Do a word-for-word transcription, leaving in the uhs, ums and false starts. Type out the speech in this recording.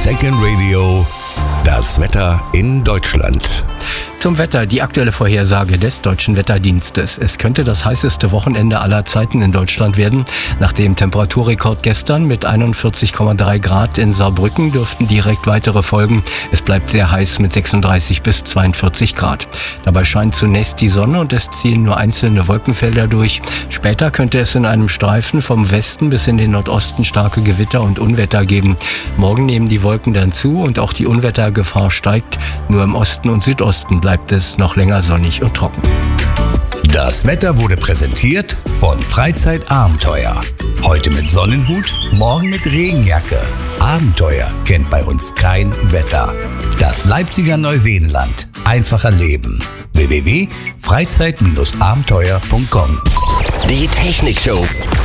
Second Radio, das Wetter in Deutschland. Zum Wetter, die aktuelle Vorhersage des Deutschen Wetterdienstes. Es könnte das heißeste Wochenende aller Zeiten in Deutschland werden. Nach dem Temperaturrekord gestern mit einundvierzig Komma drei Grad in Saarbrücken dürften direkt weitere folgen. Es bleibt sehr heiß mit sechsunddreißig bis zweiundvierzig Grad. Dabei scheint zunächst die Sonne und es ziehen nur einzelne Wolkenfelder durch. Später könnte es in einem Streifen vom Westen bis in den Nordosten starke Gewitter und Unwetter geben. Morgen nehmen die Wolken dann zu und auch die Unwettergefahr steigt. Nur im Osten und Südosten bleibt es noch länger sonnig und trocken. Das Wetter wurde präsentiert von Freizeitabenteuer. Heute mit Sonnenhut, morgen mit Regenjacke. Abenteuer kennt bei uns kein Wetter. Das Leipziger Neuseenland. Einfacher Leben. w w w punkt freizeit Bindestrich abenteuer punkt com. Die Technikshow